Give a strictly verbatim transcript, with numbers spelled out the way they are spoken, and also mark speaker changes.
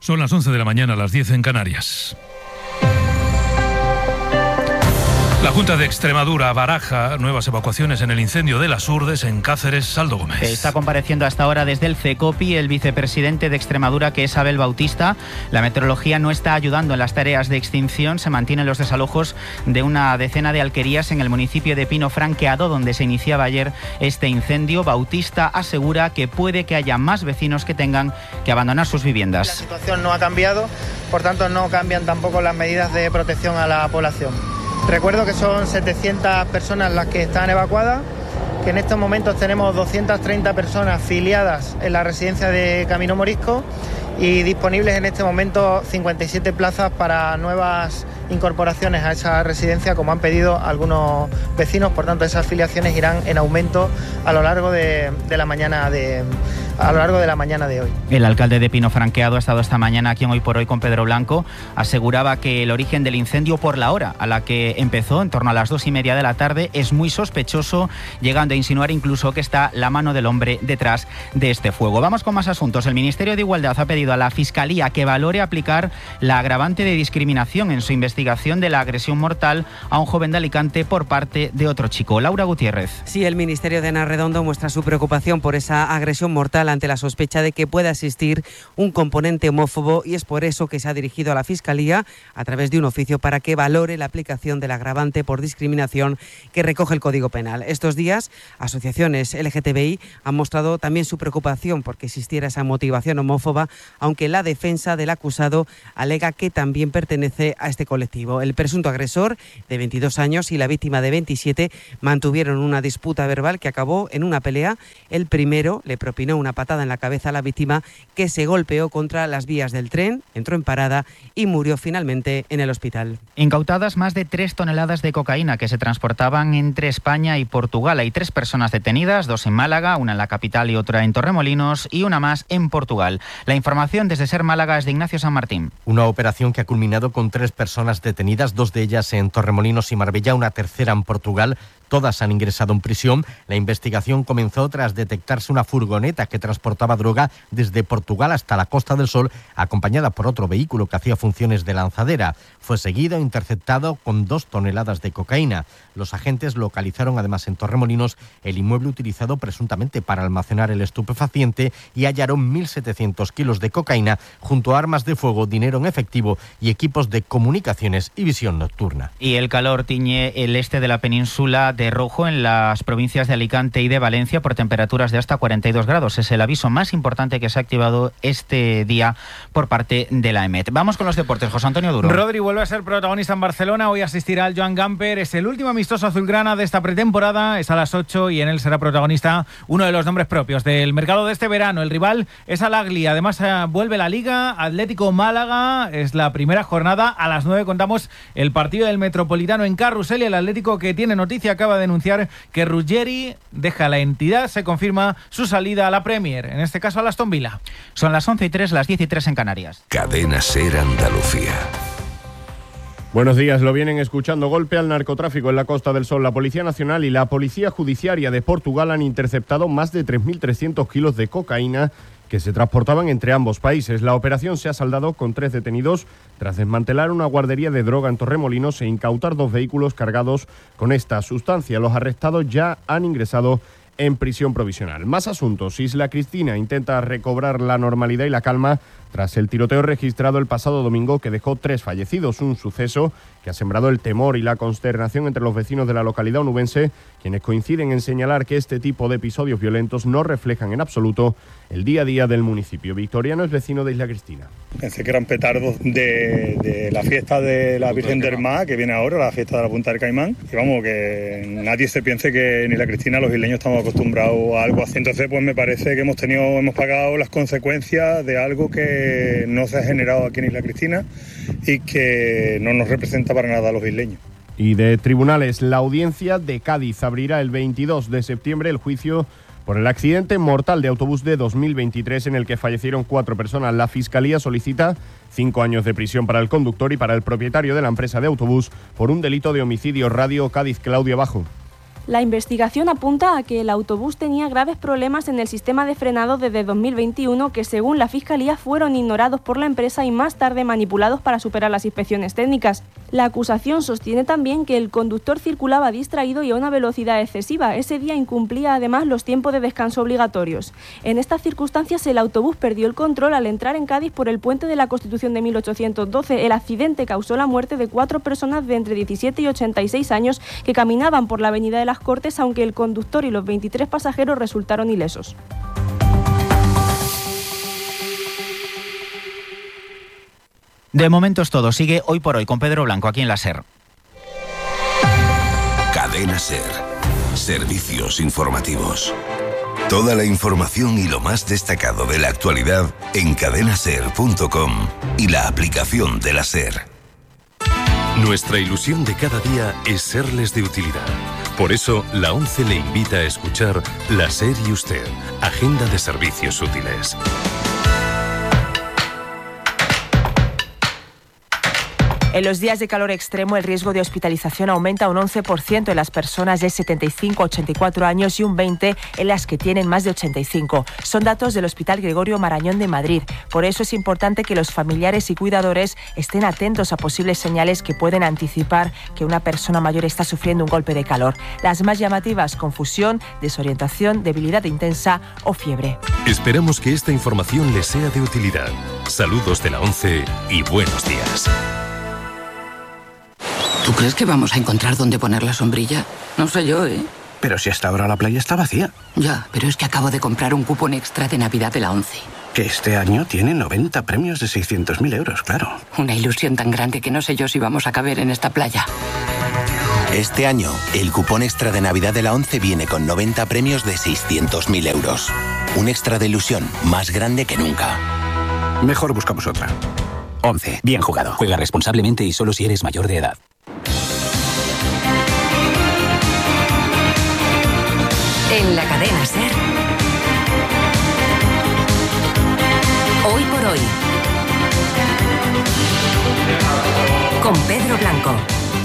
Speaker 1: Son las once de la mañana, las diez en Canarias. La Junta de Extremadura baraja nuevas evacuaciones en el incendio de Las Urdes en Cáceres. Saldo Gómez.
Speaker 2: Está compareciendo hasta ahora desde el CECOPI el vicepresidente de Extremadura, que es Abel Bautista. La meteorología no está ayudando en las tareas de extinción. Se mantienen los desalojos de una decena de alquerías en el municipio de Pino Franqueado, donde se iniciaba ayer este incendio. Bautista asegura que puede que haya más vecinos que tengan que abandonar sus viviendas.
Speaker 3: La situación no ha cambiado, por tanto no cambian tampoco las medidas de protección a la población. Recuerdo que son setecientas personas las que están evacuadas, que en estos momentos tenemos doscientas treinta personas filiadas en la residencia de Camino Morisco y disponibles en este momento cincuenta y siete plazas para nuevas incorporaciones a esa residencia, como han pedido algunos vecinos. Por tanto, esas afiliaciones irán en aumento a lo largo de, de la mañana de a lo largo de la mañana de hoy.
Speaker 2: El alcalde de Pino Franqueado ha estado esta mañana aquí en Hoy por Hoy con Pedro Blanco. Aseguraba que el origen del incendio, por la hora a la que empezó, en torno a las dos y media de la tarde, es muy sospechoso, llegando a insinuar incluso que está la mano del hombre detrás de este fuego. Vamos con más asuntos. El Ministerio de Igualdad ha pedido a la Fiscalía que valore aplicar la agravante de discriminación en su investigación de la agresión mortal a un joven de Alicante por parte de otro chico. Laura Gutiérrez.
Speaker 4: Sí, el Ministerio de Ana Redondo muestra su preocupación por esa agresión mortal ante la sospecha de que pueda existir un componente homófobo, y es por eso que se ha dirigido a la Fiscalía a través de un oficio para que valore la aplicación del agravante por discriminación que recoge el Código Penal. Estos días, asociaciones L G T B I han mostrado también su preocupación porque existiera esa motivación homófoba, aunque la defensa del acusado alega que también pertenece a este colectivo. El presunto agresor, de veintidós años, y la víctima, de veintisiete, mantuvieron una disputa verbal que acabó en una pelea. El primero le propinó una patada en la cabeza a la víctima, que se golpeó contra las vías del tren, entró en parada y murió finalmente en el hospital.
Speaker 2: Incautadas más de tres toneladas de cocaína que se transportaban entre España y Portugal. Hay tres personas detenidas, dos en Málaga, una en la capital y otra en Torremolinos, y una más en Portugal. La información desde Ser Málaga es de Ignacio San Martín.
Speaker 5: Una operación que ha culminado con tres personas detenidas, dos de ellas en Torremolinos y Marbella, una tercera en Portugal. Todas han ingresado en prisión. La investigación comenzó tras detectarse una furgoneta que transportaba droga desde Portugal hasta la Costa del Sol, acompañada por otro vehículo que hacía funciones de lanzadera. Fue seguido e interceptado con dos toneladas de cocaína. Los agentes localizaron además en Torremolinos el inmueble utilizado presuntamente para almacenar el estupefaciente y hallaron mil setecientos kilos de cocaína junto a armas de fuego, dinero en efectivo y equipos de comunicaciones y visión nocturna.
Speaker 2: Y el calor tiñe el este de la península de rojo en las provincias de Alicante y de Valencia por temperaturas de hasta cuarenta y dos grados. Es el aviso más importante que se ha activado este día por parte de la EMET. Vamos con los deportes. José Antonio Duro.
Speaker 6: Rodri vuelve a ser protagonista en Barcelona. Hoy asistirá al Joan Gamper. Es el último amistoso azulgrana de esta pretemporada. Es a las ocho y en él será protagonista uno de los nombres propios del mercado de este verano. El rival es Al Ahly. Además, vuelve la Liga. Atlético Málaga. Es la primera jornada. A las nueve contamos el partido del Metropolitano en Carrusel, y el Atlético, que tiene noticia, acaba de anunciar que Ruggeri deja la entidad. Se confirma su salida a la Premier, en este caso a Aston Villa.
Speaker 2: Son las once y tres, las diez y tres en Canarias.
Speaker 7: Cadena Ser Andalucía.
Speaker 8: Buenos días. Lo vienen escuchando. Golpe al narcotráfico en la Costa del Sol. La Policía Nacional y la Policía Judiciaria de Portugal han interceptado más de tres mil trescientos kilos de cocaína que se transportaban entre ambos países. La operación se ha saldado con tres detenidos tras desmantelar una guardería de droga en Torremolinos e incautar dos vehículos cargados con esta sustancia. Los arrestados ya han ingresado en prisión provisional. Más asuntos. Isla Cristina intenta recobrar la normalidad y la calma tras el tiroteo registrado el pasado domingo, que dejó tres fallecidos, un suceso que ha sembrado el temor y la consternación entre los vecinos de la localidad onubense, quienes coinciden en señalar que este tipo de episodios violentos no reflejan en absoluto el día a día del municipio. Victoriano es vecino de Isla Cristina.
Speaker 9: Pensé que eran petardos de, de la fiesta de la Virgen del Mar, que viene ahora, la fiesta de la Punta del Caimán, y vamos, que nadie se piense que en Isla Cristina los isleños estamos acostumbrados a algo así. Entonces, pues me parece que hemos tenido, hemos pagado las consecuencias de algo que no se ha generado aquí en Isla Cristina y que no nos representa para nada a los isleños.
Speaker 8: Y de tribunales, la audiencia de Cádiz abrirá el veintidós de septiembre el juicio por el accidente mortal de autobús de dos mil veintitrés en el que fallecieron cuatro personas. La Fiscalía solicita cinco años de prisión para el conductor y para el propietario de la empresa de autobús por un delito de homicidio. Radio Cádiz, Claudio Bajo.
Speaker 10: La investigación apunta a que el autobús tenía graves problemas en el sistema de frenado desde dos mil veintiuno que, según la Fiscalía, fueron ignorados por la empresa y más tarde manipulados para superar las inspecciones técnicas. La acusación sostiene también que el conductor circulaba distraído y a una velocidad excesiva. Ese día incumplía además los tiempos de descanso obligatorios. En estas circunstancias, el autobús perdió el control al entrar en Cádiz por el puente de la Constitución de mil ochocientos doce. El accidente causó la muerte de cuatro personas de entre diecisiete y ochenta y seis años que caminaban por la avenida de la Cortes, aunque el conductor y los veintitrés pasajeros resultaron ilesos.
Speaker 2: De momento es todo. Sigue Hoy por Hoy con Pedro Blanco aquí en la SER.
Speaker 7: Cadena SER. Servicios informativos. Toda la información y lo más destacado de la actualidad en cadena ser punto com y la aplicación de la SER.
Speaker 11: Nuestra ilusión de cada día es serles de utilidad. Por eso, la ONCE le invita a escuchar La SER y Usted, Agenda de Servicios Útiles.
Speaker 12: En los días de calor extremo, el riesgo de hospitalización aumenta un once por ciento en las personas de setenta y cinco a ochenta y cuatro años y un veinte por ciento en las que tienen más de ochenta y cinco. Son datos del Hospital Gregorio Marañón de Madrid. Por eso es importante que los familiares y cuidadores estén atentos a posibles señales que pueden anticipar que una persona mayor está sufriendo un golpe de calor. Las más llamativas: confusión, desorientación, debilidad intensa o fiebre.
Speaker 11: Esperamos que esta información les sea de utilidad. Saludos de la ONCE y buenos días.
Speaker 13: ¿Tú crees que vamos a encontrar dónde poner la sombrilla? No sé yo, ¿eh?
Speaker 14: Pero si hasta ahora la playa está vacía.
Speaker 13: Ya, pero es que acabo de comprar un cupón extra de Navidad de la ONCE.
Speaker 14: Que este año tiene noventa premios de seiscientos mil euros, claro.
Speaker 13: Una ilusión tan grande que no sé yo si vamos a caber en esta playa.
Speaker 15: Este año, el cupón extra de Navidad de la ONCE viene con noventa premios de seiscientos mil euros. Un extra de ilusión más grande que nunca.
Speaker 14: Mejor buscamos otra.
Speaker 16: ONCE. Bien jugado. Juega responsablemente y solo si eres mayor de edad.
Speaker 17: En la cadena SER. Hoy por hoy. Con Pedro Blanco.